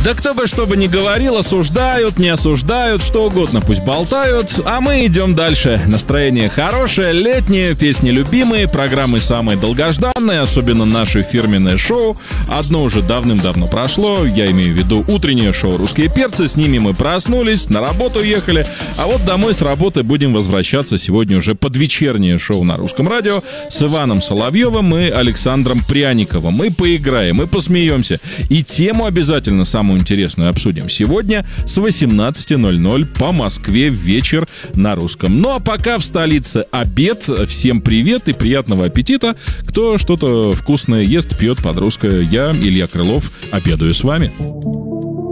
Да кто бы что бы ни говорил, осуждают, не осуждают, что угодно пусть болтают, а мы идем дальше. Настроение хорошее, летнее, песни любимые, программы самые долгожданные, особенно наше фирменное шоу. Одно уже давным-давно прошло, я имею в виду утреннее шоу «Русские перцы», с ними мы проснулись, на работу ехали, а вот домой с работы будем возвращаться сегодня уже под вечернее шоу на Русском радио с Иваном Соловьевым и Александром Пряниковым. Мы поиграем, мы посмеемся и тему обязательно самую интересную обсудим сегодня с 18:00 по Москве вечер на русском. Ну а пока в столице обед. Всем привет и приятного аппетита. Кто что-то вкусное ест, пьет под русское. Я, Илья Крылов, обедаю с вами.